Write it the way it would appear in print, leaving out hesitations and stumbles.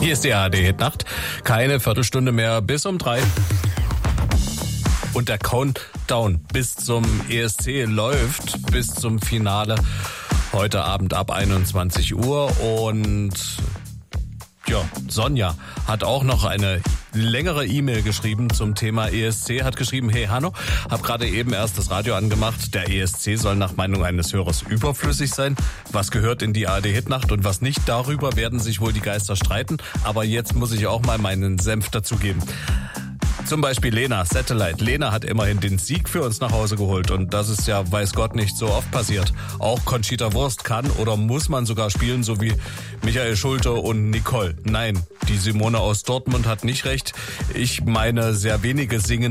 Hier ist die ARD-Hitnacht. Keine Viertelstunde mehr bis um 3. Und der Countdown bis zum ESC läuft bis zum Finale heute Abend ab 21 Uhr. Und ja, Sonja hat auch noch eine längere E-Mail geschrieben zum Thema ESC, hat geschrieben: Hey Hanno, hab gerade eben erst das Radio angemacht. Der ESC soll nach Meinung eines Hörers überflüssig sein. Was gehört in die ARD-Hitnacht und was nicht, darüber werden sich wohl die Geister streiten. Aber jetzt muss ich auch mal meinen Senf dazugeben. Zum Beispiel Lena, Satellite. Lena hat immerhin den Sieg für uns nach Hause geholt und das ist ja, weiß Gott, nicht so oft passiert. Auch Conchita Wurst kann oder muss man sogar spielen, so wie Michael Schulte und Nicole. Nein, die Simone aus Dortmund hat nicht recht. Ich meine, sehr wenige singen